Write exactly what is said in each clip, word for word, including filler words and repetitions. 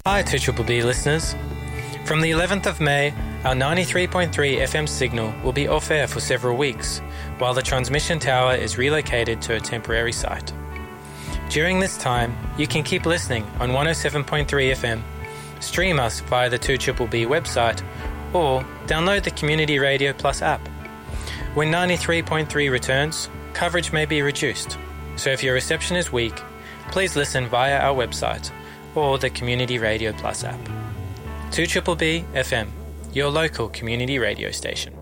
Hi two B B listeners. From the eleventh of May, our ninety-three point three F M signal will be off air for several weeks, while the transmission tower is relocated to a temporary site. During this time, you can keep listening on one oh seven point three F M, stream us via the two B B website, or download the Community Radio Plus app. When ninety-three point three returns, coverage may be reduced, so if your reception is weak, please listen via our website or the Community Radio Plus app. two B B F M, your local community radio station.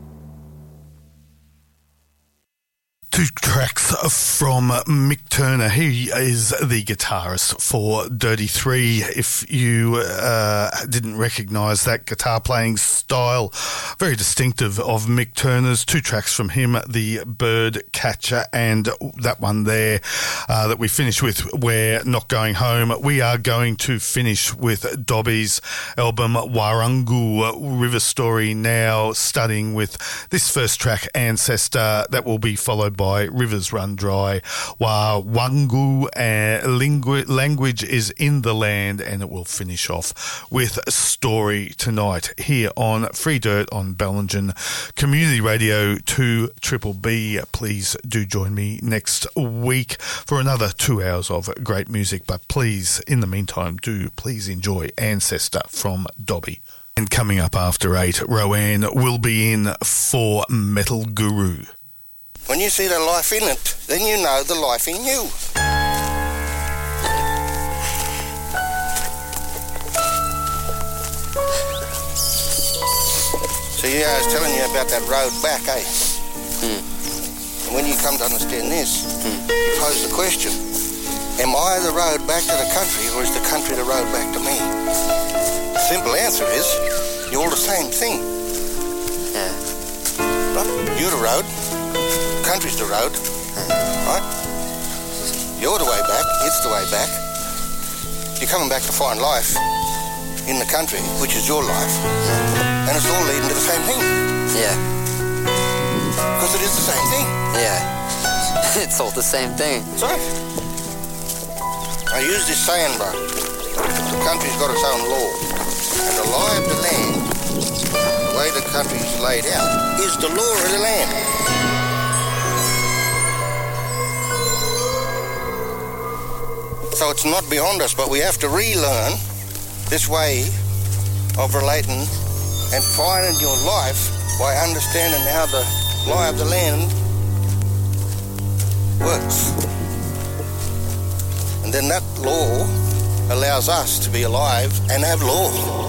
Two tracks from Mick Turner. He is the guitarist for Dirty Three. If you uh, didn't recognise that guitar playing style, very distinctive of Mick Turner's. Two tracks from him, The Bird Catcher and that one there uh, that we finished with, We're Not Going Home. We are going to finish with Dobby's album Warungu River Story now, studying with this first track, Ancestor, that will be followed by Rivers Run Dry. Warungu uh, lingu- language is in the land, and it will finish off with Story tonight here on Free Dirt on Bellingen Community Radio two Triple B. Please do join me next week for another two hours of great music, but please, in the meantime, do please enjoy Ancestor from Dobby. And coming up after eight, Rowan will be in for Metal Guru. When you see the life in it, then you know the life in you. So yeah, I was telling you about that road back, eh? Hmm. And when you come to understand this, hmm. you pose the question, am I the road back to the country, or is the country the road back to me? The simple answer is, you're all the same thing. Yeah. Right? You're the road. Country's the road, right? You're the way back, it's the way back. You're coming back to find life in the country, which is your life, and it's all leading to the same thing. Yeah. Because it is the same thing. Yeah. It's all the same thing. That's right. I use this saying, bro. The country's got its own law, and the law of the land, the way the country's laid out, is the law of the land. So it's not beyond us, but we have to relearn this way of relating and finding your life by understanding how the lie of the land works. And then that law allows us to be alive and have law.